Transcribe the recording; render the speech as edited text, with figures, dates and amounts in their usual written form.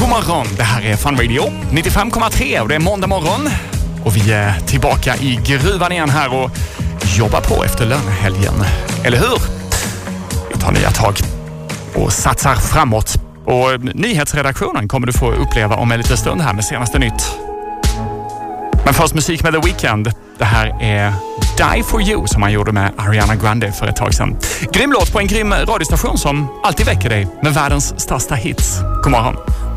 God morgon, det här är Fun Radio 95,3 och det är måndag morgon. Och vi är tillbaka i gruvan igen här och jobbar på efter lönehelgen. Eller hur? Vi tar nya tag och satsar framåt. Och nyhetsredaktionen kommer du få uppleva om en liten stund här med senaste nytt. Men först musik med The Weeknd. Det här är Die For You som han gjorde med Ariana Grande för ett tag sedan. Grym låt på en grym radiostation som alltid väcker dig med världens största hits. God morgon.